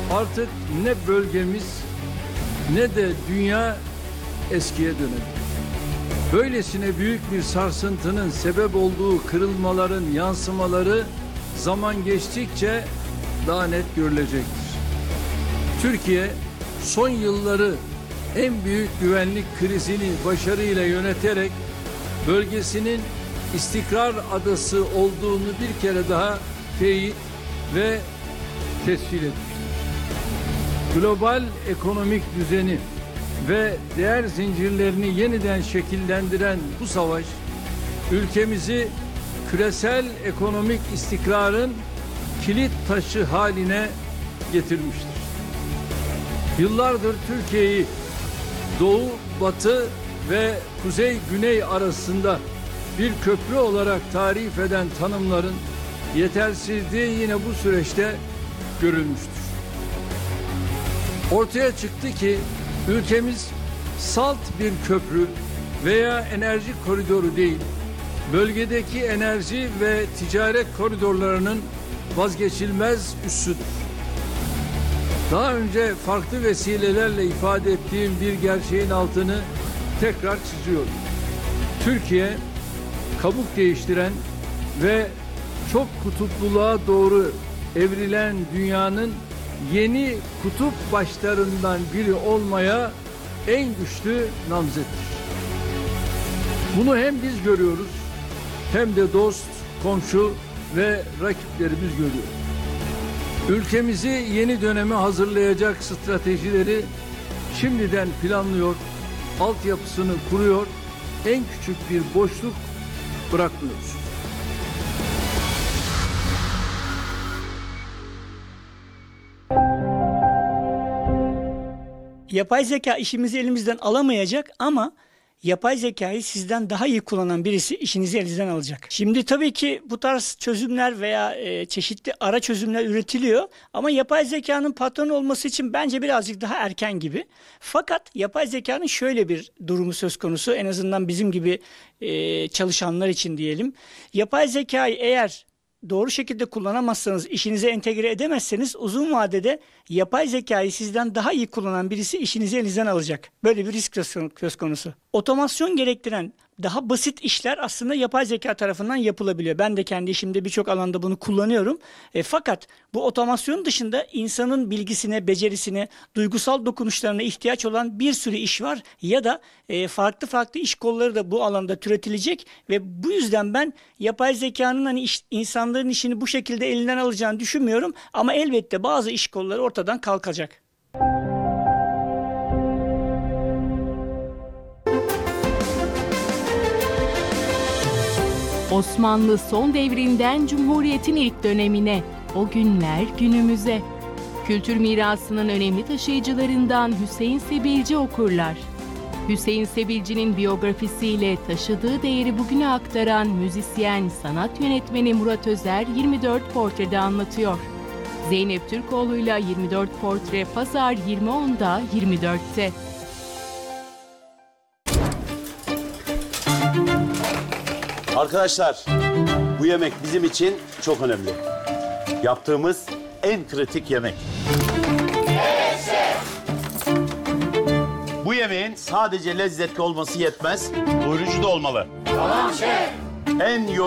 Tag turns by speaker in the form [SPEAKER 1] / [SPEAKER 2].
[SPEAKER 1] Artık ne bölgemiz ne de dünya eskiye dönebilir. Böylesine büyük bir sarsıntının sebep olduğu kırılmaların yansımaları zaman geçtikçe daha net görülecektir. Türkiye son yılları en büyük güvenlik krizini başarıyla yöneterek bölgesinin istikrar adası olduğunu bir kere daha teyit ve tescil etmiştir. Global ekonomik düzeni ve değer zincirlerini yeniden şekillendiren bu savaş, ülkemizi küresel ekonomik istikrarın kilit taşı haline getirmiştir. Yıllardır Türkiye'yi Doğu, Batı ve Kuzey, Güney arasında bir köprü olarak tarif eden tanımların yetersizliği yine bu süreçte görülmüştür. Ortaya çıktı ki ülkemiz salt bir köprü veya enerji koridoru değil, bölgedeki enerji ve ticaret koridorlarının vazgeçilmez üssüdür. Daha önce farklı vesilelerle ifade ettiğim bir gerçeğin altını tekrar çiziyorum. Türkiye, kabuk değiştiren ve çok kutupluluğa doğru evrilen dünyanın yeni kutup başlarından biri olmaya en güçlü namzettir. Bunu hem biz görüyoruz hem de dost, komşu ve rakiplerimiz görüyor. Ülkemizi yeni döneme hazırlayacak stratejileri şimdiden planlıyor, altyapısını kuruyor, en küçük bir boşluk bırakmıyoruz.
[SPEAKER 2] Yapay zeka işimizi elimizden alamayacak ama yapay zekayı sizden daha iyi kullanan birisi işinizi elinizden alacak. Şimdi tabii ki bu tarz çözümler veya çeşitli ara çözümler üretiliyor ama yapay zekanın patron olması için bence birazcık daha erken gibi. Fakat yapay zekanın şöyle bir durumu söz konusu, en azından bizim gibi çalışanlar için diyelim. Yapay zekayı eğer doğru şekilde kullanamazsanız, işinize entegre edemezseniz uzun vadede yapay zekayı sizden daha iyi kullanan birisi işinizi elinizden alacak. Böyle bir risk söz konusu. Otomasyon gerektiren daha basit işler aslında yapay zeka tarafından yapılabiliyor. Ben de kendi işimde birçok alanda bunu kullanıyorum. Fakat bu otomasyon dışında insanın bilgisine, becerisine, duygusal dokunuşlarına ihtiyaç olan bir sürü iş var. Ya da farklı iş kolları da bu alanda türetilecek ve bu yüzden ben yapay zekanın insanların işini bu şekilde elinden alacağını düşünmüyorum. Ama elbette bazı iş kolları ortadan kalkacak.
[SPEAKER 3] Osmanlı son devrinden Cumhuriyet'in ilk dönemine, o günler günümüze. Kültür mirasının önemli taşıyıcılarından Hüseyin Sebilci okurlar. Hüseyin Sebilci'nin biyografisiyle taşıdığı değeri bugüne aktaran müzisyen, sanat yönetmeni Murat Özer 24 portrede anlatıyor. Zeynep Türkoğlu'yla 24 portre Pazar 20.10'da 24'te.
[SPEAKER 4] Arkadaşlar, bu yemek bizim için çok önemli. Yaptığımız en kritik yemek. Evet şef. Bu yemeğin sadece lezzetli olması yetmez, doyurucu da olmalı. Tamam şef. En